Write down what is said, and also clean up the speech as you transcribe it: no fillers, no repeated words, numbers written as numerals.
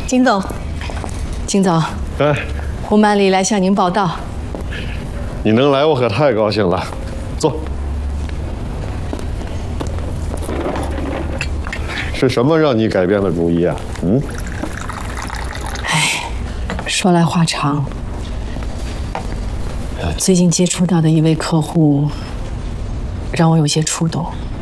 金总，金总， 哎， 胡曼丽来向您报道。 你能来，我可太高兴了。坐。是什么让你改变了主意啊？ 说来话长。最近接触到的一位客户，让我有些触动。